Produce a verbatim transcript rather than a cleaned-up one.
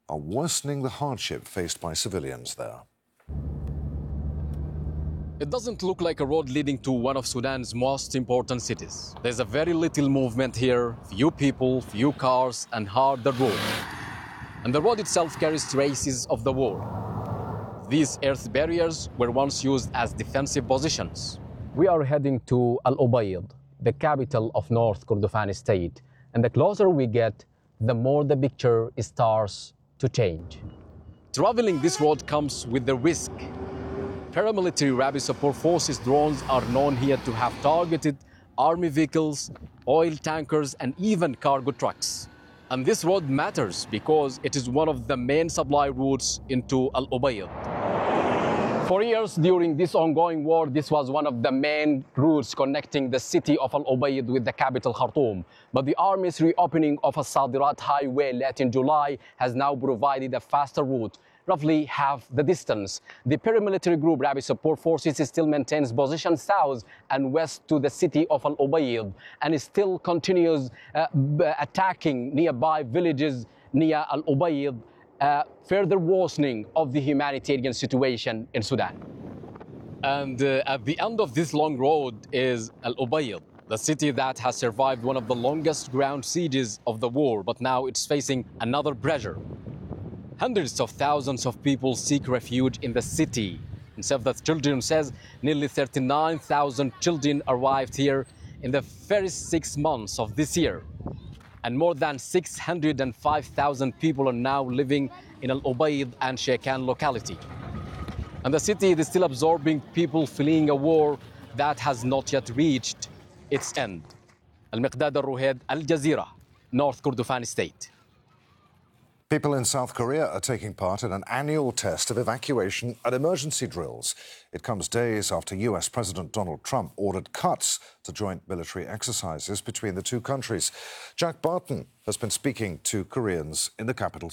are worsening the hardship faced by civilians there. It doesn't look like a road leading to one of Sudan's most important cities. There's a very little movement here, few people, few cars, and hard the road. And the road itself carries traces of the war. These earth barriers were once used as defensive positions. We are heading to Al Ubaid, the capital of North Kordofan state. And the closer we get, the more the picture starts to change. Traveling this road comes with the risk. Paramilitary Rapid Support Forces drones are known here to have targeted army vehicles, oil tankers, and even cargo trucks. And this road matters because it is one of the main supply routes into Al Ubaid. For years during this ongoing war, this was one of the main routes connecting the city of Al Ubaid with the capital Khartoum. But the army's reopening of a Sadirat highway late in July has now provided a faster route, roughly half the distance. The paramilitary group Rapid Support Forces still maintains position south and west to the city of Al Ubaid and still continues uh, attacking nearby villages near Al Ubaid, uh, further worsening of the humanitarian situation in Sudan. And uh, at the end of this long road is Al Ubaid, the city that has survived one of the longest ground sieges of the war, but now it's facing another pressure. Hundreds of thousands of people seek refuge in the city. And Save the Children says nearly thirty-nine thousand children arrived here in the first six months of this year. And more than six hundred five thousand people are now living in Al Ubaid and Shekan locality. And the city is still absorbing people fleeing a war that has not yet reached its end. Al-Miqdad Al-Ruhaid, Al Jazeera, North Kordofan State. People in South Korea are taking part in an annual test of evacuation and emergency drills. It comes days after U S President Donald Trump ordered cuts to joint military exercises between the two countries. Jack Barton has been speaking to Koreans in the capital